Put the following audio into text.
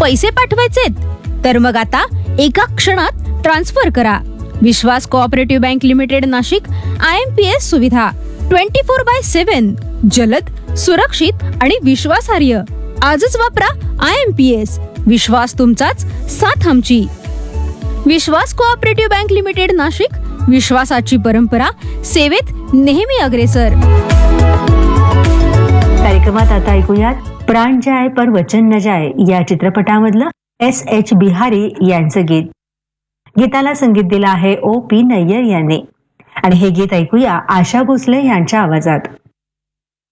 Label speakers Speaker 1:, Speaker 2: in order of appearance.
Speaker 1: पैसे पाठवायचेत तर मग आता एका क्षणात ट्रान्सफर करा. विश्वास cooperative bank limited Nashik. IMPS सुविधा 24/7. जलद, सुरक्षित आणि विश्वासार्ह. आजच वापरा IMPS. विश्वास तुमचाच, साथ आमची. विश्वास कोऑपरेटिव्ह बँक लिमिटेड नाशिक. विश्वासाची परंपरा, सेवेत नेहमी अग्रेसर.
Speaker 2: कार्यक्रमात आता ऐकूयात प्राण जाय पर वचन न जाय या चित्रपटामधलं S.H. बिहारी यांचं गीत. गीताला संगीत दिलं आहे O.P. नय्यर यांनी आणि हे गीत ऐकूया आशा भोसले यांच्या आवाजात.